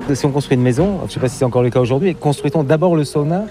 Si on construit une maison, je ne sais pas si c'est encore le cas aujourd'hui, construit-on d'abord le sauna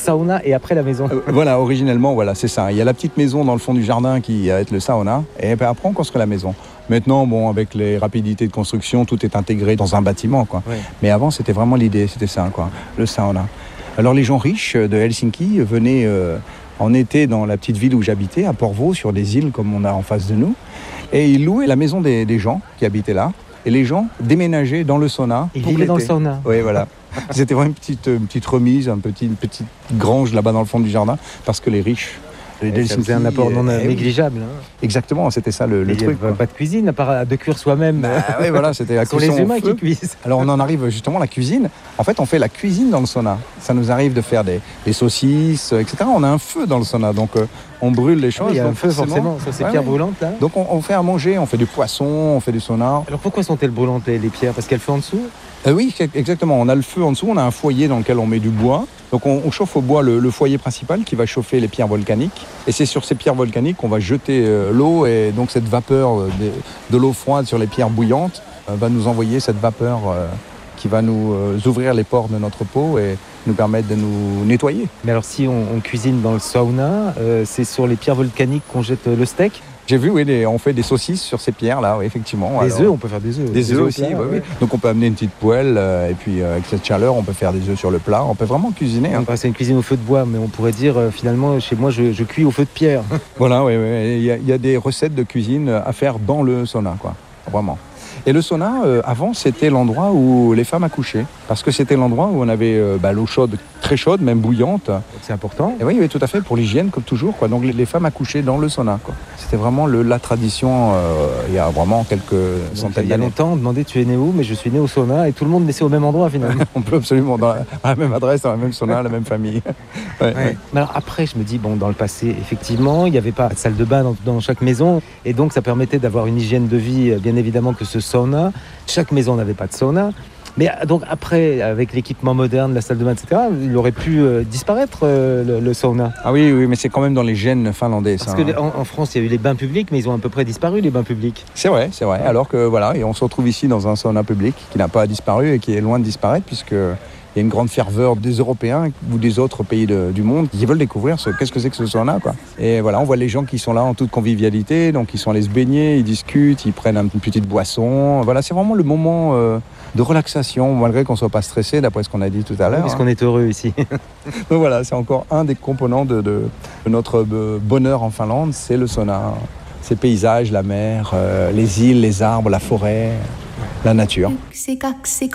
et après la maison? Voilà, originellement, voilà, c'est ça. Il y a la petite maison dans le fond du jardin qui va être le sauna, et après on construit la maison. Maintenant, bon, avec les rapidités de construction, tout est intégré dans un bâtiment, quoi. Ouais. Mais avant, c'était vraiment l'idée, c'était ça, quoi, le sauna. Alors les gens riches de Helsinki venaient en été dans la petite ville où j'habitais, à Porvoo, sur des îles comme on a en face de nous, et ils louaient la maison des gens qui habitaient là. Et les gens déménageaient dans le sauna. Ils vivaient dans le sauna. Oui, voilà. C'était vraiment une petite remise, une petite grange là-bas dans le fond du jardin, parce que les riches... Ça faisait un apport non négligeable. Oui. Exactement, c'était ça le truc. Il n'y avait pas de cuisine, à part de cuire soi-même. Oui, voilà, c'était la cuisson. Ce sont les humains qui cuisent. Alors on en arrive justement à la cuisine. En fait, on fait la cuisine dans le sauna. Ça nous arrive de faire des saucisses, etc. On a un feu dans le sauna, donc on brûle les choses. Il y a un feu forcément sur ces pierres brûlantes là. Donc on fait à manger, on fait du poisson, on fait du sauna. Alors pourquoi sont-elles brûlantes les pierres? Parce qu'il y a le feu en dessous? Oui, exactement. On a le feu en dessous, on a un foyer dans lequel on met du bois. Donc on chauffe au bois le foyer principal qui va chauffer les pierres volcaniques. Et c'est sur ces pierres volcaniques qu'on va jeter l'eau. Et donc cette vapeur de l'eau froide sur les pierres bouillantes va nous envoyer cette vapeur qui va nous ouvrir les pores de notre peau et nous permettre de nous nettoyer. Mais alors si on cuisine dans le sauna, c'est sur les pierres volcaniques qu'on jette le steak? J'ai vu, oui, on fait des saucisses sur ces pierres-là, oui, effectivement. Des œufs, on peut faire des œufs. Des œufs aussi, plat, oui. Donc on peut amener une petite poêle et puis avec cette chaleur, on peut faire des œufs sur le plat. On peut vraiment cuisiner. C'est une cuisine au feu de bois, mais on pourrait dire finalement, chez moi, je cuis au feu de pierre. Voilà, oui. Il y a des recettes de cuisine à faire dans le sauna, quoi. Vraiment. Et le sauna, avant, c'était l'endroit où les femmes accouchaient. Parce que c'était l'endroit où on avait l'eau chaude, très chaude, même bouillante. C'est important. Et oui, tout à fait, pour l'hygiène, comme toujours, quoi. Donc les femmes accouchaient dans le sauna, quoi. C'était vraiment la tradition il y a vraiment quelques centaines d'années. Il y a longtemps, on demandait tu es né où, mais je suis né au sauna et tout le monde naissait au même endroit finalement. On peut absolument, dans la même adresse, dans la même sauna, la même famille. Ouais. Mais alors après, je me dis, dans le passé, effectivement, il n'y avait pas de salle de bain dans chaque maison et donc ça permettait d'avoir une hygiène de vie, bien évidemment, que ce sauna. Chaque maison n'avait pas de sauna. Mais donc après, avec l'équipement moderne, la salle de bain, etc., il aurait pu disparaître le sauna. Ah oui, mais c'est quand même dans les gènes finlandais. Parce qu'en France, il y a eu les bains publics, mais ils ont à peu près disparu, les bains publics. C'est vrai. Alors que voilà, et on se retrouve ici dans un sauna public qui n'a pas disparu et qui est loin de disparaître, puisque il y a une grande ferveur des Européens ou des autres pays du monde qui veulent découvrir qu'est-ce que c'est que ce sauna, quoi. Et voilà, on voit les gens qui sont là en toute convivialité, donc ils sont allés se baigner, ils discutent, ils prennent une petite boisson. Voilà, c'est vraiment le moment de relaxation, malgré qu'on ne soit pas stressé, d'après ce qu'on a dit tout à l'heure. Parce qu'on est heureux ici. Donc voilà, c'est encore un des composants de notre bonheur en Finlande, c'est le sauna. Ces paysages, la mer, les îles, les arbres, la forêt, la nature.